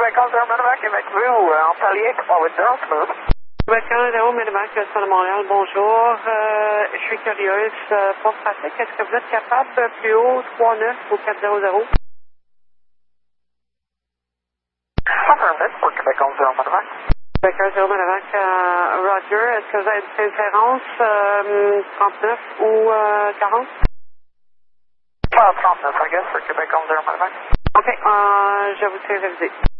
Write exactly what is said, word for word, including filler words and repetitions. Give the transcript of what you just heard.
Québec un zéro Medevac avec vous, euh, en palier, trois huit zéro, smooth. Québec un zéro Medevac, Salle de Montréal, bonjour. Euh, je suis curieuse euh, pour trafic. Est-ce que vous êtes capable de plus haut, trois neuf ou quatre zéro zéro? Affirmative pour Québec un zéro Medevac. Québec un zéro Medevac, euh, Roger. Est-ce que vous avez une préférence euh, trente-neuf ou euh, quarante? Uh, trente-neuf, I guess, pour Québec un zéro Medevac. OK, euh, je vous tiens révisé.